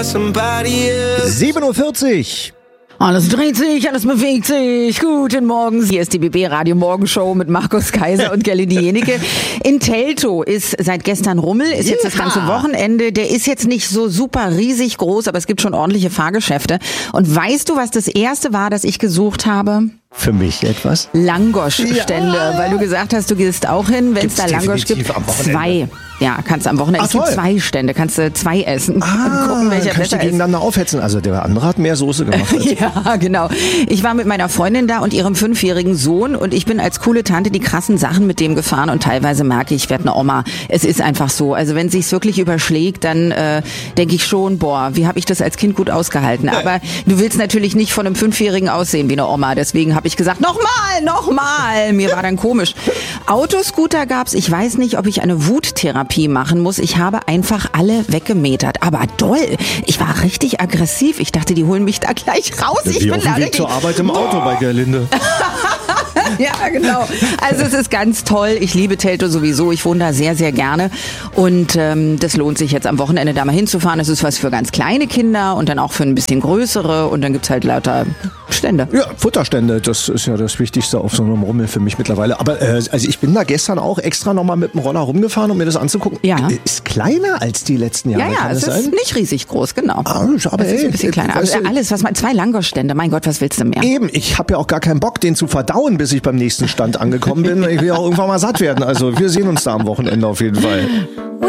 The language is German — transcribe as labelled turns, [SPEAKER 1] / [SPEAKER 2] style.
[SPEAKER 1] 7:40 Uhr.
[SPEAKER 2] Alles dreht sich, alles bewegt sich. Guten Morgen. Hier ist die BB Radio Morgenshow mit Markus Kaiser und Gerli Diejenige. In Teltow ist seit gestern Rummel, ist jetzt das ganze Wochenende. Der ist jetzt nicht so super riesig groß, aber es gibt schon ordentliche Fahrgeschäfte. Und weißt du, was das erste war, das ich gesucht habe?
[SPEAKER 1] Für mich etwas?
[SPEAKER 2] Langosch-Stände, weil du gesagt hast, du gehst auch hin, wenn es da Langosch gibt.
[SPEAKER 1] Am Wochenende?
[SPEAKER 2] 2. Ja, kannst du am Wochenende. Es gibt 2 Stände, kannst du 2 essen. Gucken, welcher
[SPEAKER 1] kannst du
[SPEAKER 2] besser ist.
[SPEAKER 1] gegeneinander aufhetzen. Also der andere hat mehr Soße gemacht.
[SPEAKER 2] Ja, genau. Ich war mit meiner Freundin da und ihrem 5-jährigen Sohn und ich bin als coole Tante die krassen Sachen mit dem gefahren und teilweise merke ich werde eine Oma. Es ist einfach so. Also wenn es sich wirklich überschlägt, dann denke ich schon, boah, wie habe ich das als Kind gut ausgehalten. Aber du willst natürlich nicht von einem 5-jährigen aussehen wie eine Oma. Deswegen habe ich gesagt, nochmal. Mir war dann komisch. Autoscooter gab's. Ich weiß nicht, ob ich eine Wuttherapie machen muss. Ich habe einfach alle weggemetert. Aber doll. Ich war richtig aggressiv. Ich dachte, die holen mich da gleich raus. Ich
[SPEAKER 1] Wie
[SPEAKER 2] bin
[SPEAKER 1] auf dem
[SPEAKER 2] da
[SPEAKER 1] Weg
[SPEAKER 2] richtig...
[SPEAKER 1] zur Arbeit im Auto bei Gerlinde.
[SPEAKER 2] Ja, genau. Also es ist ganz toll. Ich liebe Teltow sowieso. Ich wohne da sehr, sehr gerne. Und das lohnt sich jetzt am Wochenende da mal hinzufahren. Es ist was für ganz kleine Kinder und dann auch für ein bisschen größere. Und dann gibt's halt lauter Stände.
[SPEAKER 1] Ja, Futterstände, das ist ja das Wichtigste auf so einem Rummel für mich mittlerweile. Aber also ich bin da gestern auch extra nochmal mit dem Roller rumgefahren, um mir das anzugucken.
[SPEAKER 2] Ja.
[SPEAKER 1] Ist kleiner als die letzten Jahre.
[SPEAKER 2] Ja, es ist nicht riesig groß, genau.
[SPEAKER 1] Aber
[SPEAKER 2] Es ist ein bisschen kleiner. Aber alles, was man, 2 Langosch-Stände, mein Gott, was willst du mehr?
[SPEAKER 1] Eben, ich habe ja auch gar keinen Bock, den zu verdauen, bis ich beim nächsten Stand angekommen bin. Ich will ja auch irgendwann mal satt werden. Also wir sehen uns da am Wochenende auf jeden Fall.